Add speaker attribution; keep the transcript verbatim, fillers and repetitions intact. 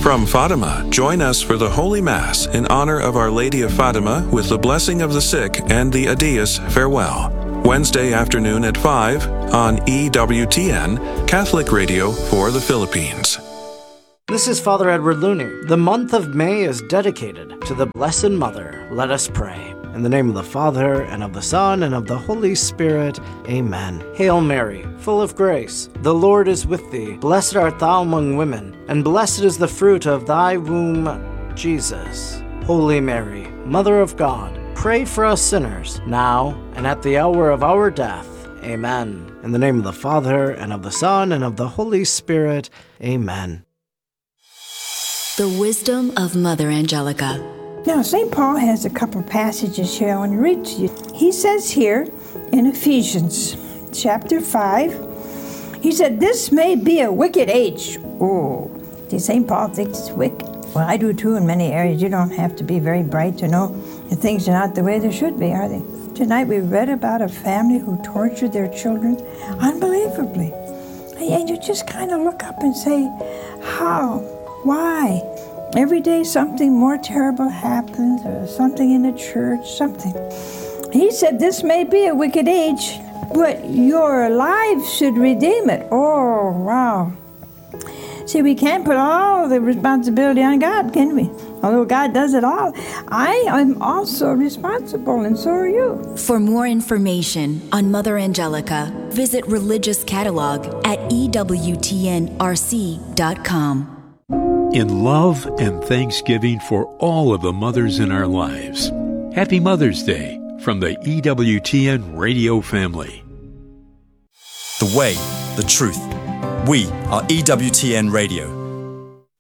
Speaker 1: From Fatima, join us for the Holy Mass in honor of Our Lady of Fatima with the blessing of the sick and the Adias farewell. Wednesday afternoon at five on E W T N, Catholic Radio for the Philippines.
Speaker 2: This is Father Edward Looney. The month of May is dedicated to the Blessed Mother. Let us pray. In the name of the Father, and of the Son, and of the Holy Spirit. Amen. Hail Mary, full of grace, the Lord is with thee. Blessed art thou among women, and blessed is the fruit of thy womb, Jesus. Holy Mary, Mother of God, pray for us sinners, now and at the hour of our death. Amen. In the name of the Father, and of the Son, and of the Holy Spirit. Amen.
Speaker 3: The wisdom of Mother Angelica.
Speaker 4: Now, Saint Paul has a couple passages here I want to read to you. He says here in Ephesians chapter five, he said, this may be a wicked age. Oh, see, Saint Paul thinks it's wicked. Well, I do too in many areas. You don't have to be very bright to know that things are not the way they should be, are they? Tonight we read about a family who tortured their children unbelievably. And you just kind of look up and say, how? Why? Every day something more terrible happens, or something in the church, something. He said, this may be a wicked age, but your lives should redeem it. Oh, wow. See, we can't put all the responsibility on God, can we? Although God does it all. I am also responsible, and so are you.
Speaker 3: For more information on Mother Angelica, visit Religious Catalog at E W T N R C dot com.
Speaker 5: In love and thanksgiving for all of the mothers in our lives, Happy Mother's Day from the E W T N radio family.
Speaker 6: The way, the truth. We are E W T N Radio.